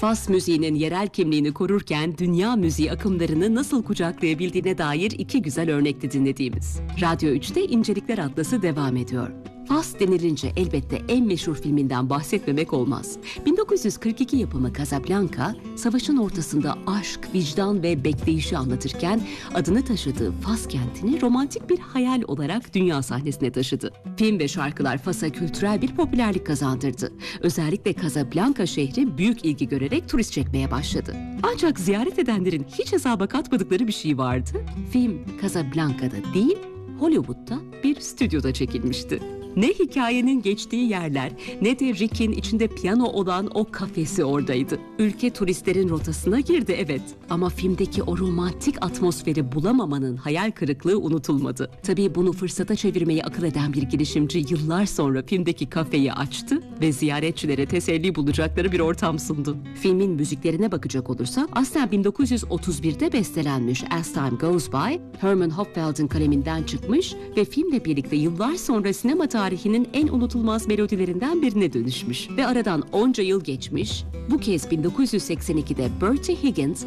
Fas müziğinin yerel kimliğini korurken dünya müziği akımlarını nasıl kucaklayabildiğine dair iki güzel örnekti dinlediğimiz. Radyo 3'te İncelikler Atlası devam ediyor. Fas denilince elbette en meşhur filminden bahsetmemek olmaz. 1942 yapımı Casablanca, savaşın ortasında aşk, vicdan ve bekleyişi anlatırken adını taşıdığı Fas kentini romantik bir hayal olarak dünya sahnesine taşıdı. Film ve şarkılar Fas'a kültürel bir popülerlik kazandırdı. Özellikle Casablanca şehri büyük ilgi görerek turist çekmeye başladı. Ancak ziyaret edenlerin hiç hesaba katmadıkları bir şey vardı. Film Casablanca'da değil, Hollywood'da bir stüdyoda çekilmişti. Ne hikayenin geçtiği yerler ne de Rick'in içinde piyano olan o kafesi oradaydı. Ülke turistlerin rotasına girdi evet ama filmdeki o romantik atmosferi bulamamanın hayal kırıklığı unutulmadı. Tabii bunu fırsata çevirmeyi akıl eden bir girişimci yıllar sonra filmdeki kafeyi açtı ve ziyaretçilere teselli bulacakları bir ortam sundu. Filmin müziklerine bakacak olursak aslen 1931'de bestelenmiş As Time Goes By, Herman Hopfeld'in kaleminden çıkmış ve filmle birlikte yıllar sonra sinema tarihinin en unutulmaz melodilerinden birine dönüşmüş. Ve aradan onca yıl geçmiş, bu kez 1982'de Bertie Higgins